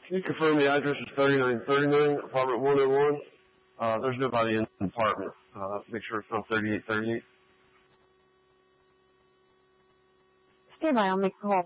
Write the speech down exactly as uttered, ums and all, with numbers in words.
Can you confirm the address is thirty-nine thirty-nine, apartment one oh one? Uh, there's nobody in the apartment. Uh, make sure it's not thirty-eight thirty-eight. Stand by, I'll make the call.